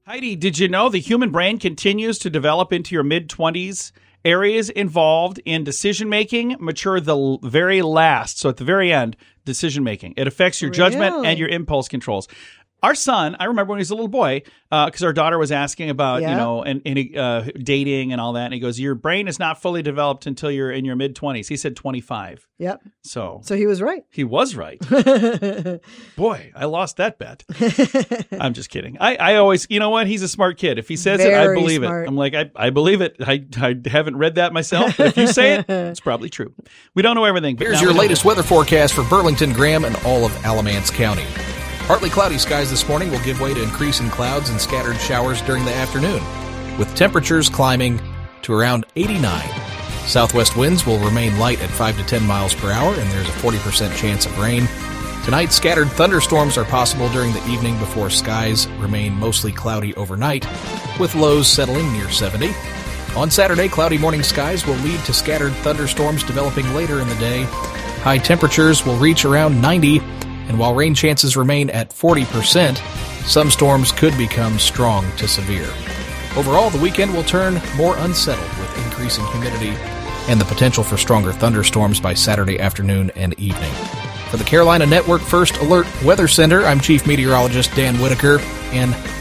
Heidi, did you know the human brain continues to develop into your mid-20s? Areas involved in decision-making mature the very last. So at the very end, decision-making. It affects your judgment and your impulse controls. Our son, I remember when he was a little boy, because our daughter was asking about, dating and all that. And he goes, your brain is not fully developed until you're in your mid-20s. He said 25. Yep. So he was right. He was right. Boy, I lost that bet. I'm just kidding. I always, you know what? He's a smart kid. If he says it, I believe it. I'm like, I believe it. I haven't read that myself. But if you say it, it's probably true. We don't know everything. Here's your latest weather forecast for Burlington, Graham, and all of Alamance County. Partly cloudy skies this morning will give way to increasing clouds and scattered showers during the afternoon, with temperatures climbing to around 89. Southwest winds will remain light at 5 to 10 miles per hour, and there's a 40% chance of rain. Tonight, scattered thunderstorms are possible during the evening before skies remain mostly cloudy overnight, with lows settling near 70. On Saturday, cloudy morning skies will lead to scattered thunderstorms developing later in the day. High temperatures will reach around 90. And while rain chances remain at 40%, some storms could become strong to severe. Overall, the weekend will turn more unsettled with increasing humidity and the potential for stronger thunderstorms by Saturday afternoon and evening. For the Carolina Network First Alert Weather Center, I'm Chief Meteorologist Dan Whitaker, and